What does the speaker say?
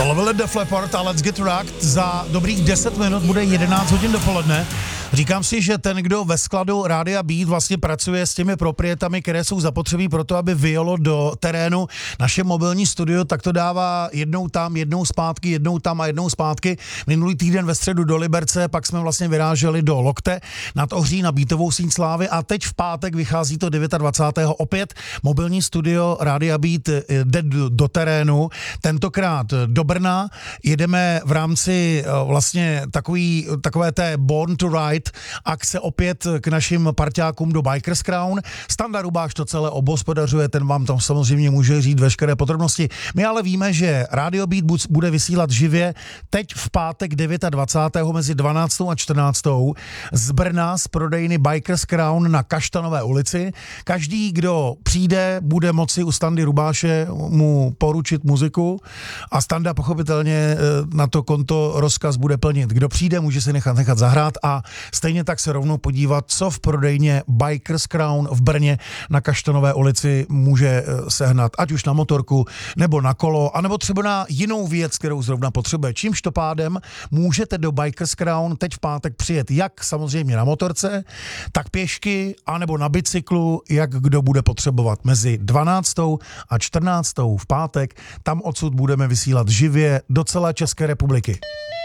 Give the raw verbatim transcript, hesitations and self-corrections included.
Tohle byl Def Leppard a Let's Get Rocked. Za dobrých deset minut bude jedenáct hodin dopoledne. Říkám si, že ten, kdo ve skladu Rádia Beat vlastně pracuje s těmi proprietami, které jsou zapotřebí pro to, aby vyjelo do terénu naše mobilní studio, tak to dává jednou tam, jednou zpátky, jednou tam a jednou zpátky. Minulý týden ve středu do Liberce, pak jsme vlastně vyráželi do Lokte nad Ohří na Beatovou síň slávy a teď v pátek vychází to dvacátého devátého Opět mobilní studio Rádia Beat jde do, do terénu, tentokrát do Brna. Jedeme v rámci vlastně takový, takové té Born to Ride akce opět k našim parťákům do Bikers Crown. Standa Rubáš to celé obhospodařuje, ten vám tam samozřejmě může říct veškeré podrobnosti. My ale víme, že Radio Beat bude vysílat živě teď v pátek dvacátého devátého mezi dvanáctou a čtrnáctou z Brna z prodejny Bikers Crown na Kaštanové ulici. Každý, kdo přijde, bude moci u Standy Rubáše mu poručit muziku a Standa pochopitelně na to konto rozkaz bude plnit. Kdo přijde, může si nechat nechat zahrát a stejně tak se rovnou podívat, co v prodejně Bikers Crown v Brně na Kaštanové ulici může sehnat, ať už na motorku, nebo na kolo, anebo třeba na jinou věc, kterou zrovna potřebuje. Čímž to pádem můžete do Bikers Crown teď v pátek přijet jak samozřejmě na motorce, tak pěšky, anebo na bicyklu, jak kdo bude potřebovat. Mezi dvanáctou a čtrnáctou v pátek, tam odsud budeme vysílat živě do celé České republiky.